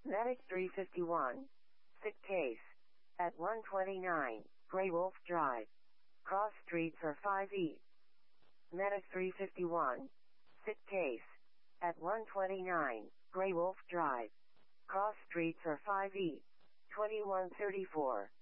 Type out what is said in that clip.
Medic 351. Sick case. At 129, Grey Wolf Drive. Cross Street for 5E. Medic 351. Sick case. At 129, Grey Wolf Drive. Cross Street for 5E. 2134.